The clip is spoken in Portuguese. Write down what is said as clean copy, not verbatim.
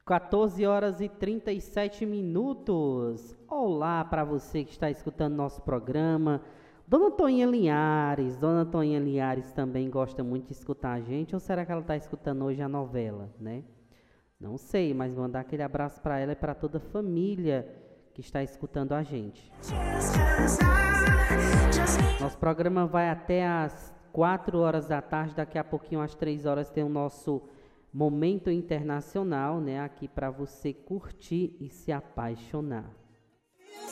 14 horas e 37 minutos. Olá para você que está escutando nosso programa. Dona Toinha Linhares também gosta muito de escutar a gente, ou será que ela está escutando hoje a novela, né? Não sei, mas mandar aquele abraço para ela e para toda a família que está escutando a gente. Nosso programa vai até às 4 horas da tarde, daqui a pouquinho às 3 horas tem o nosso Momento Internacional, né, aqui para você curtir e se apaixonar.